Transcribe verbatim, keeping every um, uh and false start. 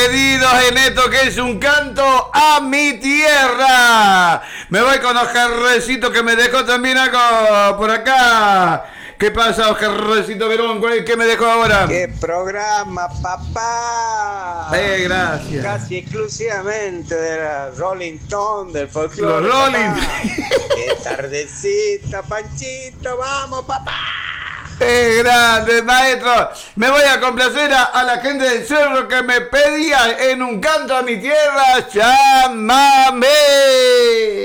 pedidos en esto que es un canto a mi tierra. Me voy con Oscarcito que me dejó también algo por acá. ¿Qué pasa, Oscarcito Verón? ¿Qué me dejó ahora? ¡Qué programa, papá! Eh, gracias. Casi exclusivamente de la Rolling Stone, del folclore. Los Rolling. ¡Qué tardecita, Panchito! ¡Vamos, papá! ¡Qué grande, maestro! Me voy a complacer a, a la gente del cerro que me pedía en un canto a mi tierra. ¡Llámame!